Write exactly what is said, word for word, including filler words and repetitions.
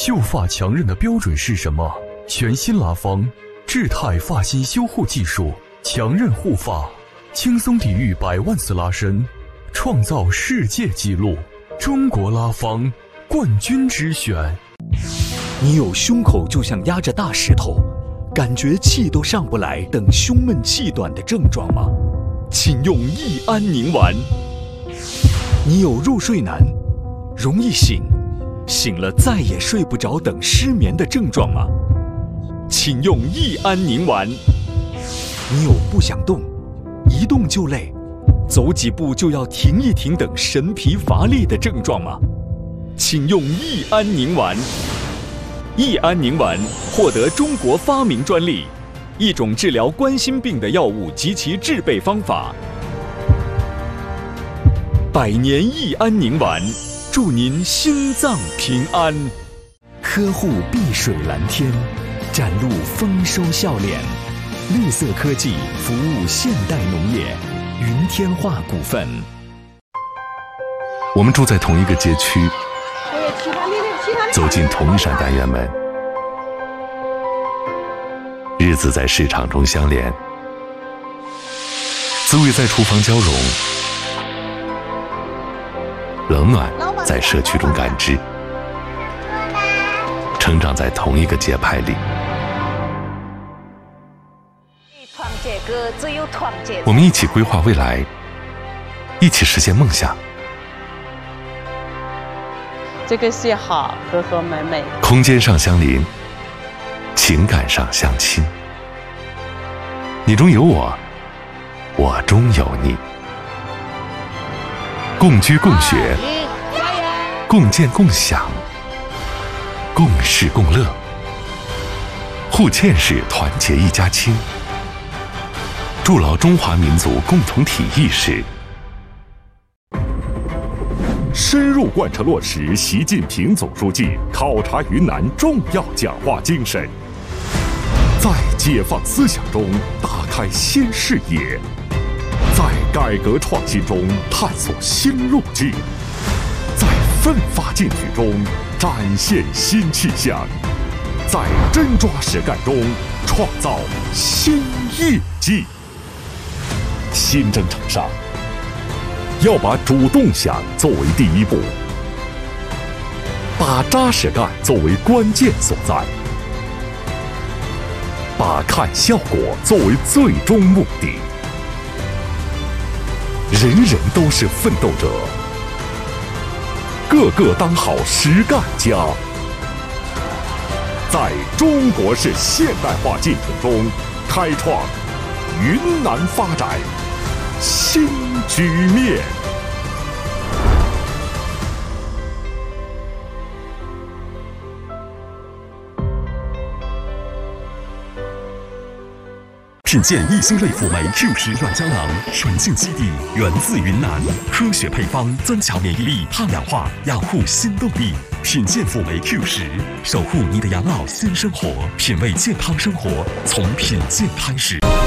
秀发强韧的标准是什么？全新拉芳智泰发型修护技术，强韧护发，轻松抵御百万次拉伸，创造世界纪录。中国拉芳冠军之选。 你有胸口就像压着大石头，感觉气都上不来等胸闷气短的症状吗？请用益安宁丸。你有入睡难，容易醒，醒了再也睡不着等失眠的症状吗？请用益安宁丸。你有不想动，一动就累，走几步就要停一停等神疲乏力的症状吗？请用益安宁丸。益安宁丸获得中国发明专利，一种治疗冠心病的药物及其制备方法。百年益安宁丸，祝您心脏平安。呵护碧水蓝天，展露丰收笑脸。绿色科技服务现代农业，云天化股份。 我们住在同一个街区，走进同一扇单元门，日子在市场中相连，滋味在厨房交融，冷暖在社区中感知，成长在同一个节拍里。我们一起规划未来，一起实现梦想。 这个是好和和美美， 空间上相邻，情感上相亲。你中有我，我中有你，共居共学，共建共享，共事共乐，互嵌式团结一家亲，筑牢中华民族共同体意识。 深入贯彻落实习近平总书记考察云南重要讲话精神，在解放思想中打开新视野，在改革创新中探索新路径，在奋发进取中展现新气象，在真抓实干中创造新业绩。新征程上，要把主动想作为第一步，把扎实干作为关键所在，把看效果作为最终目的。人人都是奋斗者，个个当好实干家。在中国式现代化进程中，开创云南发展新局面。 品鉴益兴类辅酶 Q 十软胶囊，纯净基底，源自云南，科学配方，增强免疫力，抗氧化，养护新动力。品鉴辅酶 Q 十，守护你的养老新生活，品味健康生活，从品鉴开始。